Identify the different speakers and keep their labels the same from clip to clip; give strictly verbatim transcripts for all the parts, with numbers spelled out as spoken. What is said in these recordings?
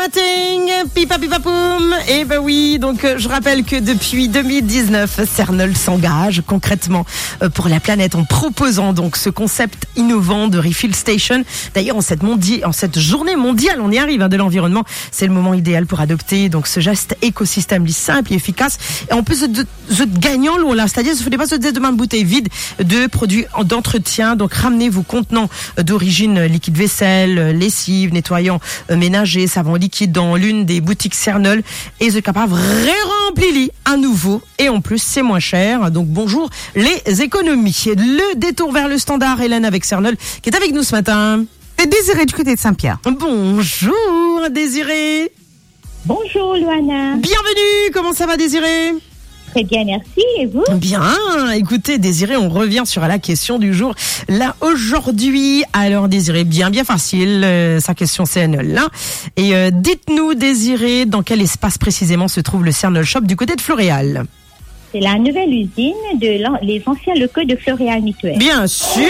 Speaker 1: Pipa pipa poum. Et ben oui, donc euh, je rappelle que depuis deux mille dix-neuf, Cernol s'engage concrètement euh, pour la planète en proposant donc ce concept innovant de refill station. D'ailleurs, en cette mondi- en cette journée mondiale, on y arrive hein, de l'environnement, c'est le moment idéal pour adopter donc ce geste écosystème simple et efficace. Et en plus de ce gagnant l'on là, c'est-à-dire ne faites pas se dire demain une bouteille vide de produits d'entretien. Donc ramenez vos contenants d'origine liquide vaisselle, lessive, nettoyant ménager, savon liquide dans l'une des boutiques Cernol et c'est capable ré-rempli à nouveau et en plus c'est moins cher. Donc bonjour les économies. Le détour vers le standard, Hélène avec Cernol qui est avec nous ce matin.
Speaker 2: Et Désiré du côté de Saint-Pierre.
Speaker 1: Bonjour Désiré.
Speaker 3: Bonjour Luana.
Speaker 1: Bienvenue, comment ça va Désiré?
Speaker 3: Très bien, merci. Et vous?
Speaker 1: Bien. Écoutez, Désiré, on revient sur la question du jour. Là, aujourd'hui, alors Désiré, bien, bien facile, euh, sa question Cernol là. Et euh, dites-nous, Désiré, dans quel espace précisément se trouve le Cernol Shop du côté de Floréal?
Speaker 3: C'est la nouvelle usine de l'an- les anciens locaux de Floréal Mutuel.
Speaker 1: Bien sûr.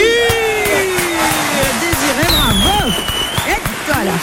Speaker 1: Désiré, bravo. Et voilà.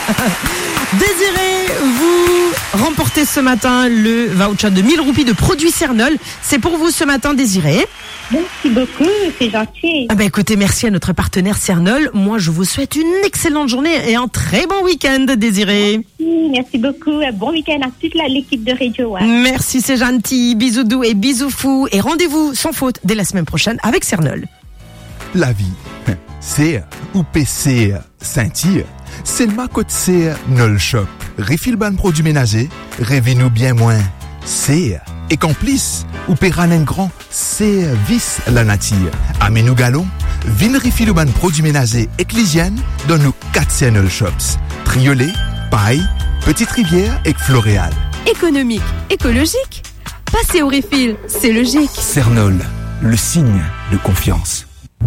Speaker 1: Désiré, vous remportez ce matin le voucher de mille roupies de produits Cernol. C'est pour vous ce matin, Désiré.
Speaker 3: Merci beaucoup, c'est gentil.
Speaker 1: Ah ben écoutez, merci à notre partenaire Cernol. Moi, je vous souhaite une excellente journée et un très bon week-end, Désiré.
Speaker 3: Merci, merci beaucoup. Un bon week-end à toute la, l'équipe de Radio One.
Speaker 1: Merci, c'est gentil. Bisous doux et bisous fous. Et rendez-vous sans faute dès la semaine prochaine avec Cernol.
Speaker 4: La vie, c'est ou P C Saint-Cyr. C'est le Macotte C Nol Shop. Refill ban produits ménagers, rêvez-nous bien moins. C'est et complice ou Péranen Grand, c'est vis la nature. Amène-nous galon, vin refill ban produits ménagers et l'hygiène dans nos quatre Cernol Shops. Triolet, Paille, Petite Rivière et Floréal.
Speaker 5: Économique, écologique. Passer au refill, c'est logique.
Speaker 6: Cernol, le signe de confiance.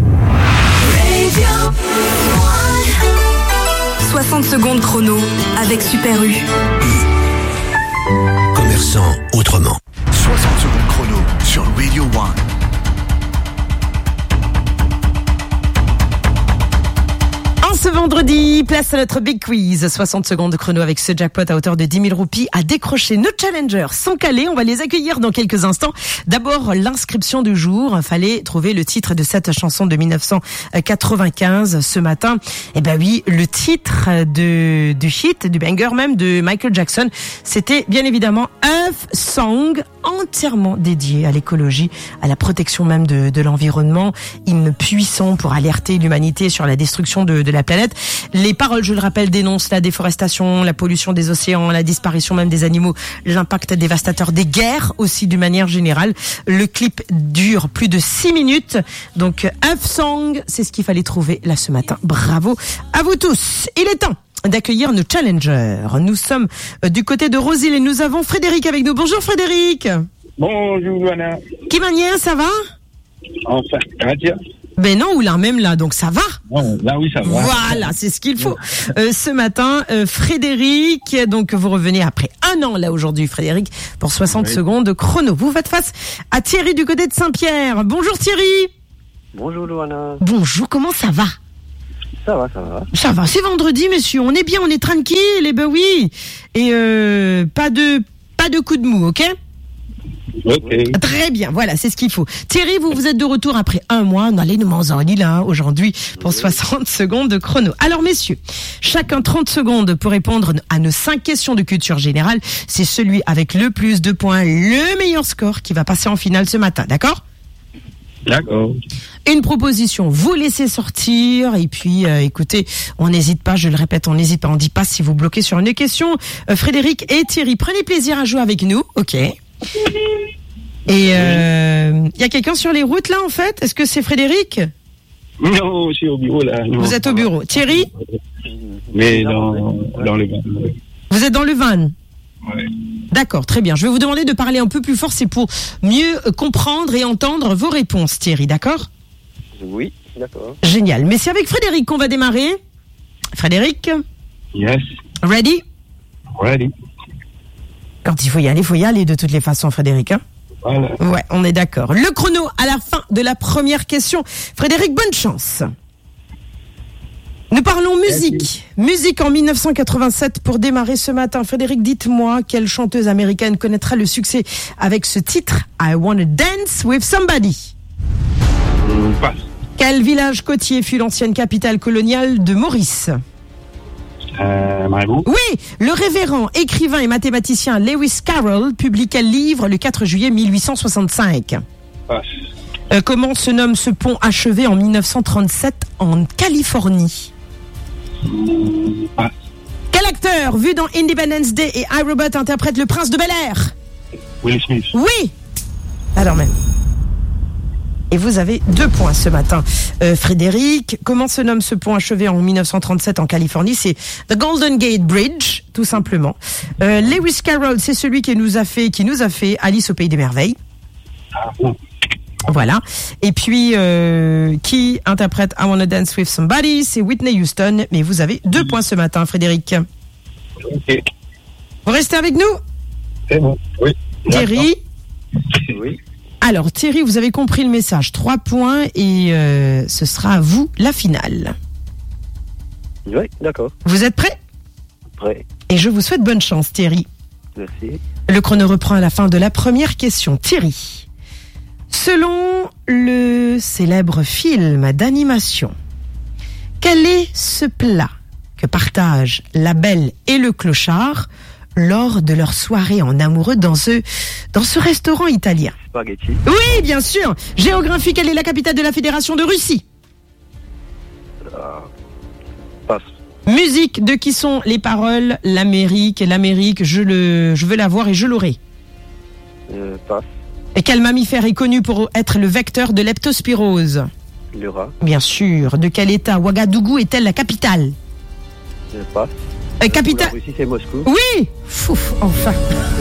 Speaker 5: soixante secondes chrono avec Super U.
Speaker 6: Commerçant autrement.
Speaker 7: soixante secondes chrono sur Radio One.
Speaker 1: Ce vendredi, place à notre big quiz. soixante secondes de chrono avec ce jackpot à hauteur de dix mille roupies à décrocher. Nos challengers sont calés. On va les accueillir dans quelques instants. D'abord, l'inscription du jour. Fallait trouver le titre de cette chanson de dix-neuf cent quatre-vingt-quinze ce matin. Eh ben oui, le titre de, du hit, du banger même de Michael Jackson. C'était bien évidemment Earth Song, entièrement dédié à l'écologie, à la protection même de, de l'environnement. Hymne puissant pour alerter l'humanité sur la destruction de, de la planète. Les paroles, je le rappelle, dénoncent la déforestation, la pollution des océans, la disparition même des animaux, l'impact dévastateur des guerres aussi d'une manière générale. Le clip dure plus de six minutes. Donc, Earth Song, c'est ce qu'il fallait trouver là ce matin. Bravo à vous tous. Il est temps d'accueillir nos challengers. Nous sommes du côté de Roseville et nous avons Frédéric avec nous. Bonjour Frédéric.
Speaker 8: Bonjour Luana.
Speaker 1: Qui manière, ça va?
Speaker 8: Enfin, radio.
Speaker 1: Ben non, ou là même là, donc ça va.
Speaker 8: Non, là oui, ça va.
Speaker 1: Voilà, c'est ce qu'il faut. Euh, ce matin, euh, Frédéric, donc vous revenez après un an là aujourd'hui, Frédéric, pour soixante oui. secondes de chrono. Vous faites face à Thierry du côté de Saint-Pierre. Bonjour Thierry.
Speaker 9: Bonjour Luana.
Speaker 1: Bonjour, comment ça va?
Speaker 9: Ça va, ça va.
Speaker 1: Ça va, c'est vendredi, monsieur. On est bien, on est tranquille, et ben oui. Et euh, pas de pas de coup de mou, ok?
Speaker 8: Ok.
Speaker 1: Très bien, voilà, c'est ce qu'il faut. Thierry, vous, vous êtes de retour après un mois. On allait nous manger là, aujourd'hui, pour oui. soixante secondes de chrono. Alors, messieurs, chacun trente secondes pour répondre à nos cinq questions de culture générale. C'est celui avec le plus de points, le meilleur score qui va passer en finale ce matin, d'accord?
Speaker 8: D'accord.
Speaker 1: Une proposition, vous laissez sortir et puis euh, écoutez, on n'hésite pas, je le répète, on n'hésite pas, on dit pas si vous bloquez sur une question. Euh, Frédéric et Thierry, prenez plaisir à jouer avec nous, ok. Et il euh, y a quelqu'un sur les routes là en fait? Est-ce que c'est Frédéric?
Speaker 8: Non, je suis au bureau là. Non.
Speaker 1: Vous êtes au bureau. Thierry?
Speaker 8: Mais dans, dans le van.
Speaker 1: Vous êtes dans le van?
Speaker 8: Oui.
Speaker 1: D'accord, très bien. Je vais vous demander de parler un peu plus fort, c'est pour mieux comprendre et entendre vos réponses, Thierry, d'accord?
Speaker 9: Oui, d'accord.
Speaker 1: Génial. Mais c'est avec Frédéric qu'on va démarrer. Frédéric?
Speaker 8: Yes.
Speaker 1: Ready?
Speaker 8: Ready.
Speaker 1: Quand il faut y aller, il faut y aller de toutes les façons, Frédéric. Hein?
Speaker 8: Voilà.
Speaker 1: Ouais, on est d'accord. Le chrono à la fin de la première question. Frédéric, bonne chance. Nous parlons musique. Musique en dix-neuf cent quatre-vingt-sept pour démarrer ce matin. Frédéric, dites-moi quelle chanteuse américaine connaîtra le succès avec ce titre I Wanna Dance With Somebody.
Speaker 8: Hum, passe.
Speaker 1: Quel village côtier fut l'ancienne capitale coloniale de Maurice?
Speaker 8: Euh, Marabou.
Speaker 1: Oui, le révérend, écrivain et mathématicien Lewis Carroll publie quel livre le quatre juillet mille huit cent soixante-cinq?
Speaker 8: Passe.
Speaker 1: Euh, comment se nomme ce pont achevé en dix-neuf cent trente-sept en Californie?
Speaker 8: Hum, passe.
Speaker 1: Quel acteur, vu dans Independence Day et iRobot, interprète le prince de Bel-Air?
Speaker 8: Will Smith.
Speaker 1: Oui. Alors même. Et vous avez deux points ce matin. Euh, Frédéric, comment se nomme ce pont achevé en dix-neuf cent trente-sept en Californie? C'est The Golden Gate Bridge, tout simplement. Euh, Lewis Carroll, c'est celui qui nous a fait, qui nous a fait Alice au Pays des Merveilles.
Speaker 8: Ah, bon.
Speaker 1: Voilà. Et puis, euh, qui interprète I Wanna Dance With Somebody? C'est Whitney Houston. Mais vous avez deux points ce matin, Frédéric.
Speaker 8: Ok.
Speaker 1: Vous restez avec nous?
Speaker 8: C'est bon. Oui.
Speaker 1: Thierry?
Speaker 9: Oui.
Speaker 1: Alors, Thierry, vous avez compris le message. Trois points et euh, ce sera à vous la finale.
Speaker 9: Oui, d'accord.
Speaker 1: Vous êtes prêts?
Speaker 9: Prêt.
Speaker 1: Et je vous souhaite bonne chance, Thierry.
Speaker 9: Merci.
Speaker 1: Le chrono reprend à la fin de la première question. Thierry, selon le célèbre film d'animation, quel est ce plat que partagent la Belle et le Clochard lors de leur soirée en amoureux dans ce, dans ce restaurant italien?
Speaker 9: Spaghetti.
Speaker 1: Oui, bien sûr. Géographie, quelle est la capitale de la Fédération de Russie?
Speaker 9: Euh, passe.
Speaker 1: Musique, de qui sont les paroles? L'Amérique, l'Amérique, je, le, je veux la voir et je l'aurai.
Speaker 9: Euh, passe.
Speaker 1: Et quel mammifère est connu pour être le vecteur de leptospirose?
Speaker 9: Le rat.
Speaker 1: Bien sûr. De quel état Ouagadougou est-elle la capitale?
Speaker 9: Euh, passe.
Speaker 1: Euh, capitale.
Speaker 9: La Russie, c'est Moscou.
Speaker 1: Oui. Fouf, enfin.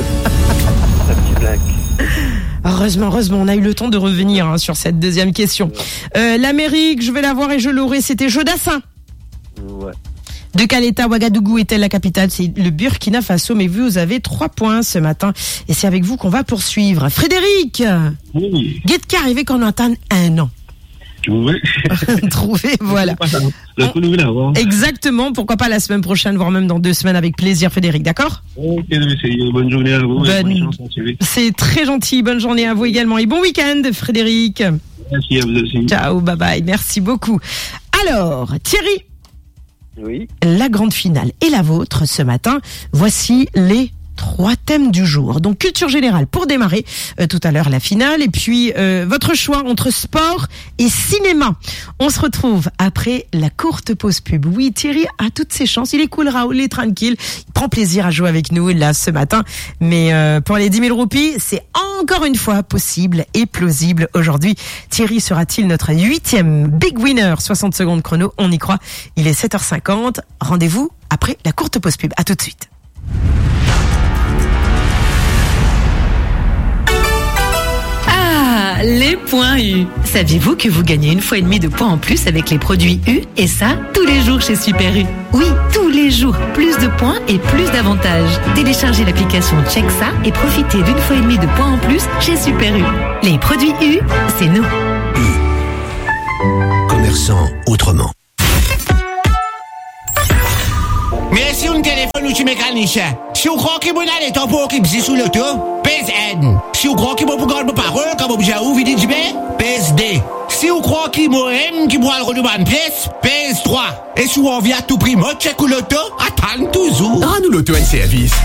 Speaker 9: La petite blague.
Speaker 1: Heureusement, heureusement, on a eu le temps de revenir hein, sur cette deuxième question. Euh, L'Amérique, je vais la voir et je l'aurai, c'était Jodassin.
Speaker 9: Ouais.
Speaker 1: De quel état Ouagadougou est-elle la capitale? C'est le Burkina Faso, mais vous avez trois points ce matin. Et c'est avec vous qu'on va poursuivre. Frédéric,
Speaker 8: Oui.
Speaker 1: Guettka arrivé qu'on entend un an.
Speaker 8: Oui.
Speaker 1: Trouvé, voilà.
Speaker 8: Le coup, nous l'avons.
Speaker 1: Exactement, pourquoi pas la semaine prochaine, voire même dans deux semaines avec plaisir, Frédéric, d'accord?
Speaker 8: Ok, c'est bonne journée à vous. et
Speaker 1: Bonne-
Speaker 8: Bonne chance, Thierry.
Speaker 1: C'est très gentil, bonne journée à vous également et bon week-end, Frédéric.
Speaker 8: Merci à vous aussi.
Speaker 1: Ciao, bye bye, merci beaucoup. Alors, Thierry,
Speaker 9: Oui.
Speaker 1: la grande finale est la vôtre ce matin. Voici les trois thèmes du jour. Donc culture générale pour démarrer, euh, tout à l'heure la finale, et puis euh, votre choix entre sport et cinéma. On se retrouve après la courte pause pub. Oui, Thierry a toutes ses chances, il est cool, Raoul, il est tranquille, il prend plaisir à jouer avec nous là ce matin, mais euh, pour les dix mille roupies, c'est encore une fois possible et plausible aujourd'hui. Thierry sera-t-il notre huitième big winner? soixante secondes chrono, on y croit. Il est sept heures cinquante, rendez-vous après la courte pause pub. À tout de suite.
Speaker 5: Ah, les points U. Saviez-vous que vous gagnez une fois et demie de points en plus avec les produits U? Et ça, tous les jours chez Super U. Oui, tous les jours. Plus de points et plus d'avantages. Téléchargez l'application Check ça et profitez d'une fois et demie de points en plus chez Super U. Les produits U, c'est nous.
Speaker 6: Commerçant autrement.
Speaker 10: Mais si on téléphone ou tu mécanicien, si on croit qu'il y a des tampons qui pèsent sous l'auto, pèse N. Si on croit qu'il y a beaucoup de parole, comme objet ou vide du pèse D. Si on croit qu'il y a M qui boit le renouvellement de pièce, pèse trois. Et si on vient à tout prix, mode check ou l'auto, attends toujours.
Speaker 6: Rends-nous l'auto N C Service.